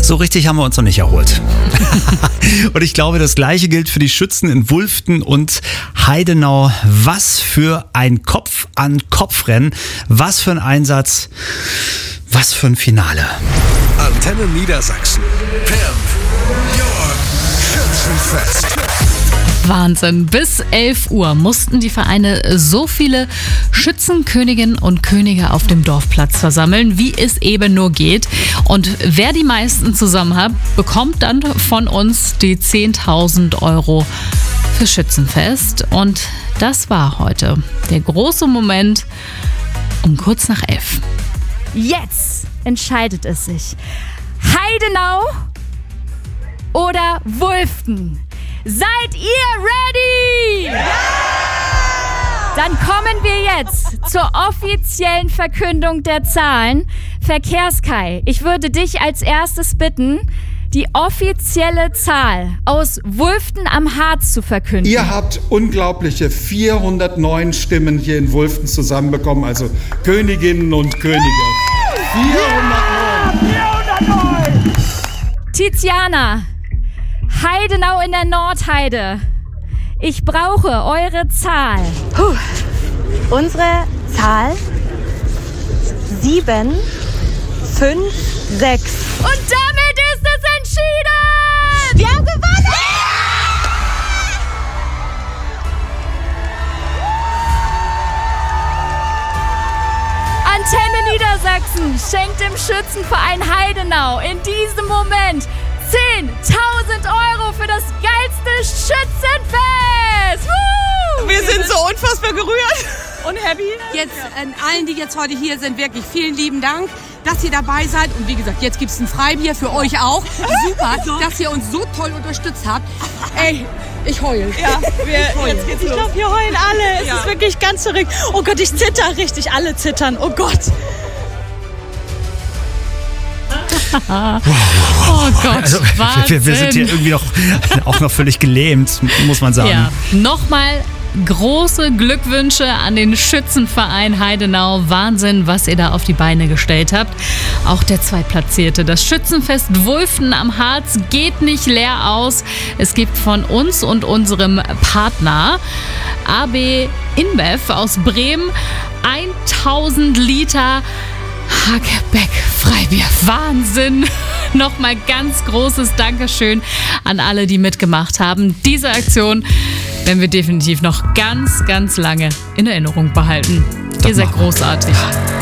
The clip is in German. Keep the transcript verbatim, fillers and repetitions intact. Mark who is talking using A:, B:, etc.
A: So richtig haben wir uns noch nicht erholt. Und ich glaube, das Gleiche gilt für die Schützen in Wulften und Heidenau. Was für ein Kopf-an-Kopf-Rennen, was für ein Einsatz, was für ein Finale.
B: Antenne Niedersachsen. Pimp Your Schützenfest.
C: Wahnsinn. Bis elf Uhr mussten die Vereine so viele Schützenköniginnen und Könige auf dem Dorfplatz versammeln, wie es eben nur geht. Und wer die meisten zusammen hat, bekommt dann von uns die zehntausend Euro für Schützenfest. Und das war heute der große Moment um kurz nach elf.
D: Jetzt entscheidet es sich. Heidenau oder Wulften? Seid ihr ready? Ja! Dann kommen wir jetzt zur offiziellen Verkündung der Zahlen. Verkehrskai, ich würde dich als erstes bitten, die offizielle Zahl aus Wulften am Harz zu verkünden.
E: Ihr habt unglaubliche vierhundertneun Stimmen hier in Wulften zusammenbekommen, also Königinnen und Könige. vierhundertneun!
D: Tiziana, Heidenau in der Nordheide. Ich brauche eure Zahl.
F: Puh. Unsere Zahl sieben, fünf, sechs.
D: Und damit ist es entschieden!
F: Wir haben gewonnen!
D: Antenne Niedersachsen schenkt dem Schützenverein Heidenau in diesem Moment zehntausend Euro für das geilste Schützenfest! Woo!
G: Wir sind so unfassbar gerührt und happy. Jetzt an allen, die jetzt heute hier sind, wirklich vielen lieben Dank, dass ihr dabei seid. Und wie gesagt, jetzt gibt es ein Freibier für euch auch. Super, dass ihr uns so toll unterstützt habt. Ey, ich heul.
H: Ja, wir, ich heul. Jetzt geht's ich glaube, wir heulen alle. Es ja. ist wirklich ganz verrückt. Oh Gott, ich zitter richtig. Alle zittern. Oh Gott.
C: Oh Gott,
A: also, wir, wir sind hier irgendwie noch, auch noch völlig gelähmt, muss man sagen.
C: Ja. Nochmal große Glückwünsche an den Schützenverein Heidenau. Wahnsinn, was ihr da auf die Beine gestellt habt. Auch der Zweitplatzierte. Das Schützenfest Wulften am Harz geht nicht leer aus. Es gibt von uns und unserem Partner A B InBev aus Bremen tausend Liter Hagebeck Freibier. Wahnsinn! Nochmal ganz großes Dankeschön an alle, die mitgemacht haben. Diese Aktion werden wir definitiv noch ganz, ganz lange in Erinnerung behalten. Ihr seid großartig.